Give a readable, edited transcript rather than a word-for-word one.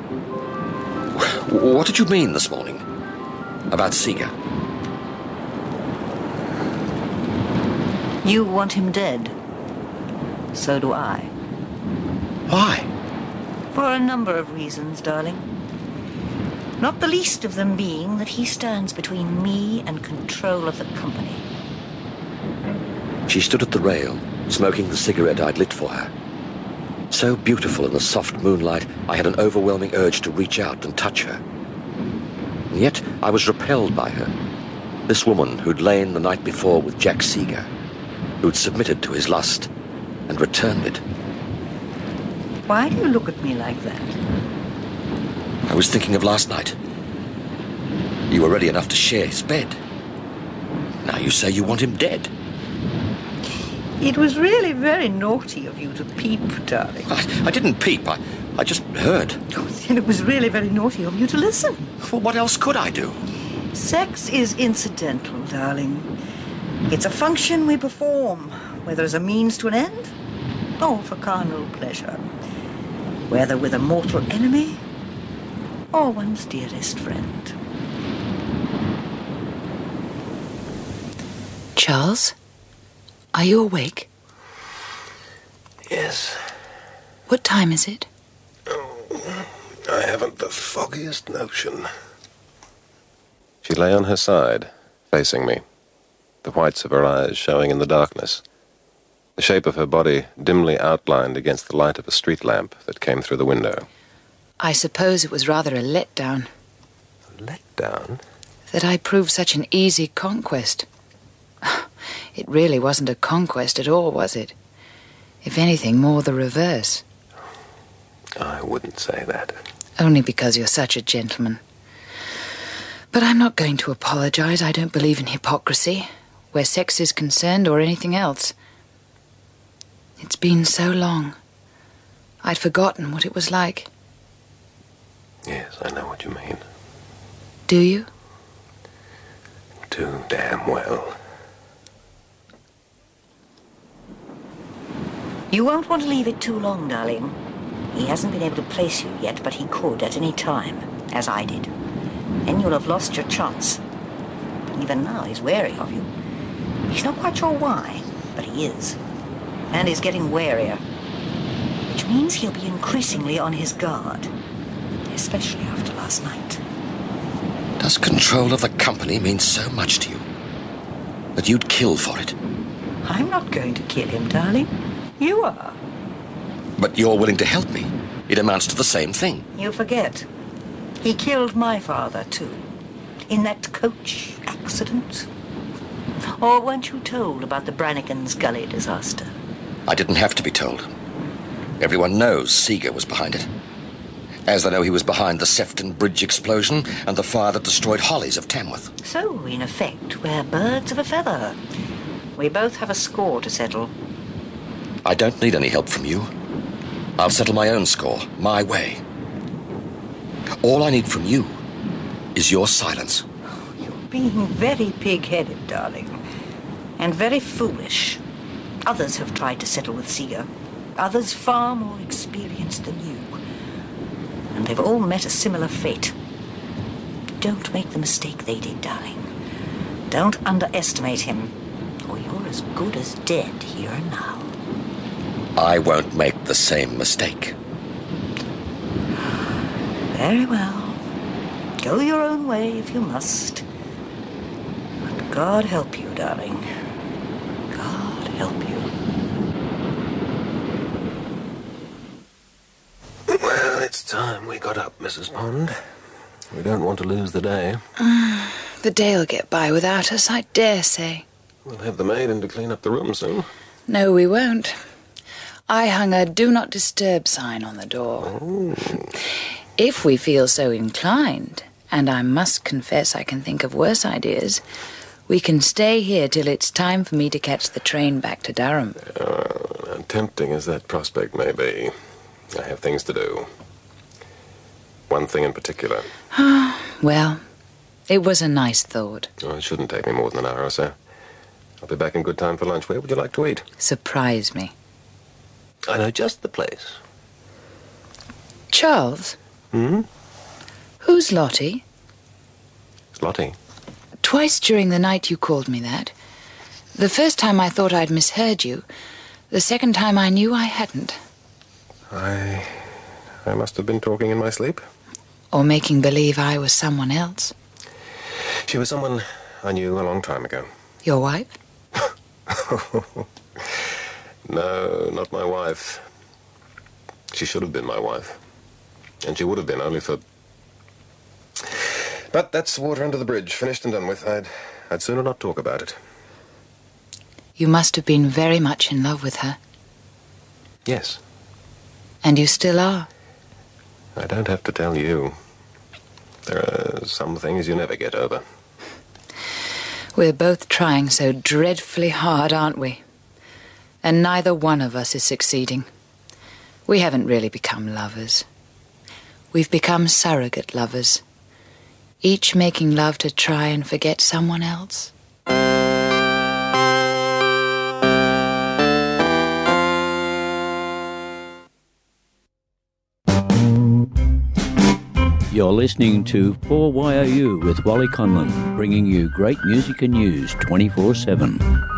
What did you mean this morning? About Seeger? You want him dead. So do I. Why? For a number of reasons, darling. Not the least of them being that he stands between me and control of the company. She stood at the rail, smoking the cigarette I'd lit for her. So beautiful in the soft moonlight, I had an overwhelming urge to reach out and touch her. And yet I was repelled by her. This woman who'd lain the night before with Jack Seeger, who'd submitted to his lust and returned it. Why do you look at me like that? I was thinking of last night. You were ready enough to share his bed. Now you say you want him dead. It was really very naughty of you to peep, darling. I didn't peep. I just heard. Oh, then it was really very naughty of you to listen. Well, what else could I do? Sex is incidental, darling. It's a function we perform, whether as a means to an end or for carnal pleasure. Whether with a mortal enemy or one's dearest friend. Charles? Are you awake? Yes. What time is it? Oh, I haven't the foggiest notion. She lay on her side, facing me, the whites of her eyes showing in the darkness, the shape of her body dimly outlined against the light of a street lamp that came through the window. I suppose it was rather a letdown. A letdown? That I proved such an easy conquest. It really wasn't a conquest at all, was it? If anything, more the reverse. I wouldn't say that. Only because you're such a gentleman. But I'm not going to apologize. I don't believe in hypocrisy, where sex is concerned or anything else. It's been so long. I'd forgotten what it was like. Yes, I know what you mean. Do you? Too damn well. You won't want to leave it too long, darling. He hasn't been able to place you yet, but he could at any time, as I did. Then you'll have lost your chance. Even now, he's wary of you. He's not quite sure why, but he is. And he's getting warier. Which means he'll be increasingly on his guard. Especially after last night. Does control of the company mean so much to you? That you'd kill for it? I'm not going to kill him, darling. You are. But you're willing to help me. It amounts to the same thing. You forget. He killed my father, too. In that coach accident. Or weren't you told about the Brannigan's Gully disaster? I didn't have to be told. Everyone knows Seeger was behind it. As they know he was behind the Sefton Bridge explosion and the fire that destroyed Hollies of Tamworth. So, in effect, we're birds of a feather. We both have a score to settle. I don't need any help from you. I'll settle my own score, my way. All I need from you is your silence. You're being very pig-headed, darling. And very foolish. Others have tried to settle with Seeger. Others far more experienced than you. And they've all met a similar fate. Don't make the mistake they did, darling. Don't underestimate him, or you're as good as dead here and now. I won't make the same mistake. Very well. Go your own way if you must. But God help you, darling. God help you. Well, it's time we got up, Mrs. Pond. We don't want to lose the day. The day'll get by without us, I dare say. We'll have the maid in to clean up the room soon. No, we won't. I hung a do not disturb sign on the door. Oh. If we feel so inclined, and I must confess I can think of worse ideas, we can stay here till it's time for me to catch the train back to Durham. Tempting as that prospect may be, I have things to do. One thing in particular. Well, it was a nice thought. Oh, it shouldn't take me more than an hour or so. I'll be back in good time for lunch. Where would you like to eat? Surprise me. I know just the place. Charles, Hmm? Who's Lottie? It's Lottie. Twice during the night you called me that. The first time I thought I'd misheard you. The second time I knew I hadn't. I must have been talking in my sleep. Or making believe I was someone else. She was someone I knew a long time ago. Your wife? No, not my wife. She should have been my wife. And she would have been only for... But that's water under the bridge, finished and done with. I'd sooner not talk about it. You must have been very much in love with her. Yes. And you still are. I don't have to tell you. There are some things you never get over. We're both trying so dreadfully hard, aren't we? And neither one of us is succeeding. We haven't really become lovers. We've become surrogate lovers, each making love to try and forget someone else. You're listening to 4YOU with Wally Conlon, bringing you great music and news 24/7.